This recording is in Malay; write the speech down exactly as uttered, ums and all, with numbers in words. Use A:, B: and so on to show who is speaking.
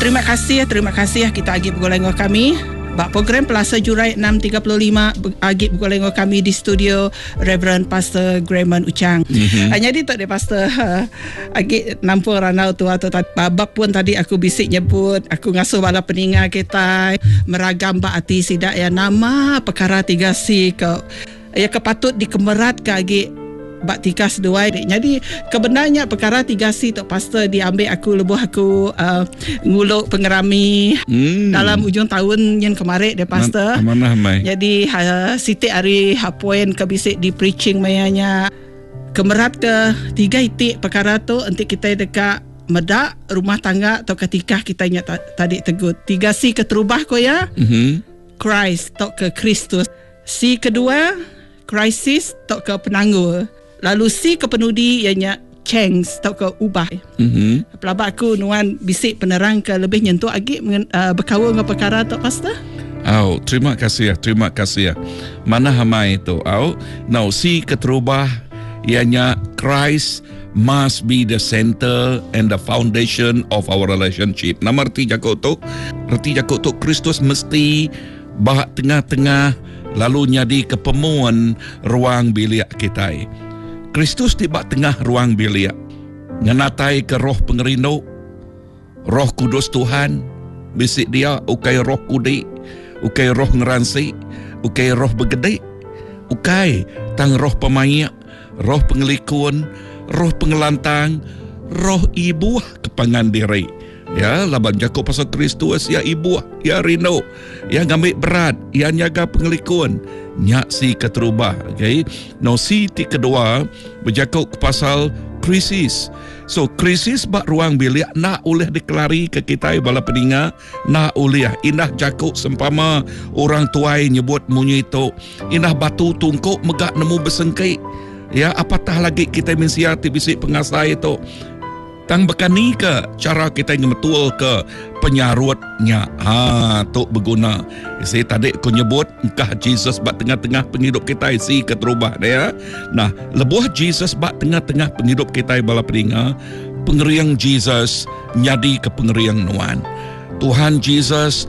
A: Terima kasih, terima kasih kita agi bergolenggo kami. Bak program Plaza Jurai enam tiga lima agi bergolenggo kami di studio Reverend Pastor Grayman Uchang. Mm-hmm. Hanya di tak de Pastor uh, agi nampu ranau tu atau babak pun tadi aku bisik nyebut, aku ngasuh bala peningat kita meragam bak ati sidak ya nama perkara tiga C ke ya kepatut dikemerat ke agi bak tikas dua. Jadi kebenarnya perkara tiga C Tok Pastor diambil aku lebuh aku uh, nguluk pengerami hmm. dalam ujung tahun yang kemarin deh Pastor.
B: Amanah mai.
A: Jadi uh, siti hari hapoin ke bisik di preaching mayanya kemerat ke tiga itik perkara tu nanti kita dekat medak rumah tangga atau ketika kita ingat tadi tegut tiga C keterubah ko ya. Mm-hmm. Christ tok ke Kristus. C kedua crisis tok ke penangguh. Lalu si kepenudi ianya change atau ke ubah. Mm-hmm. Pelabak aku nuan bisik penerang ke lebih nyentuh lagi uh, berkawal dengan perkara tu Pastor.
B: Oh, terima kasih ya, terima kasih ya. Mana hamai itu? Oh, now si keterubah ianya Christ must be the center and the foundation of our relationship. Nama erti jakut tu, erti jakut tu Kristus mesti bahak tengah-tengah lalu nyadi kepemuan ruang bilik kita. Kristus tiba tengah ruang bilik, ngenatai ke roh pengerindu, roh kudus Tuhan, bisik dia, ukai roh kudi, ukai roh ngeransi, ukai roh begede, ukai tang roh pemayak, roh pengelikun, roh pengelantang, roh ibu kepangan diri. Ya, laban Jakob pasal Kristus, ya ibu, ya rindu, ya ngambil berat, ya nyaga pengelikun. Nyak si keterubah. Okay. No si ti kedua berjakut ke pasal krisis. So krisis bak ruang bilik nak oleh dikelari ke kita bala peninga, nak oleh indah jakut sempama orang tuai nyebut munyi itu indah batu tungkuk megak nemu besengkai. Ya, apatah lagi kita mensiati bisik pengasai itu. Tang bekani ke cara kita ngemetul ke penyarutnya. Ha, tu berguna. Saya tadi aku nyebut engkah Jesus bak tengah-tengah penghidup kita si keterubah dia. Nah, lebuh Jesus bak tengah-tengah penghidup kita bala peninga, pengeriang Jesus nyadi ke pengeriang nuan. Tuhan Jesus